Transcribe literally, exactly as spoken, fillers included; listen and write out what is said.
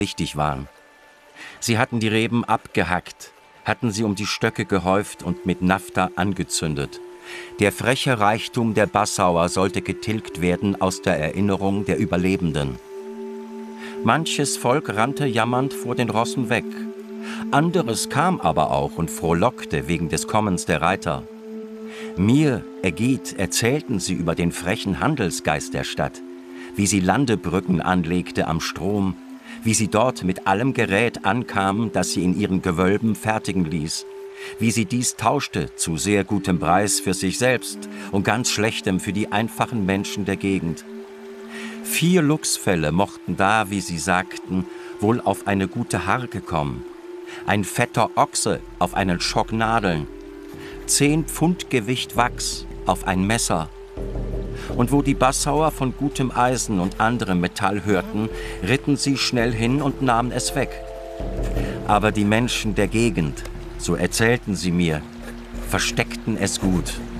wichtig waren. Sie hatten die Reben abgehackt, hatten sie um die Stöcke gehäuft und mit Naphtha angezündet. Der freche Reichtum der Bassauer sollte getilgt werden aus der Erinnerung der Überlebenden. Manches Volk rannte jammernd vor den Rossen weg. Anderes kam aber auch und frohlockte wegen des Kommens der Reiter. Mir, Ägid, erzählten sie über den frechen Handelsgeist der Stadt, wie sie Landebrücken anlegte am Strom, wie sie dort mit allem Gerät ankam, das sie in ihren Gewölben fertigen ließ, wie sie dies tauschte zu sehr gutem Preis für sich selbst und ganz schlechtem für die einfachen Menschen der Gegend. Vier Luchsfelle mochten da, wie sie sagten, wohl auf eine gute Harke kommen, ein fetter Ochse auf einen Schock Nadeln, zehn Pfund Gewicht Wachs auf ein Messer. Und wo die Bassauer von gutem Eisen und anderem Metall hörten, ritten sie schnell hin und nahmen es weg. Aber die Menschen der Gegend, so erzählten sie mir, versteckten es gut.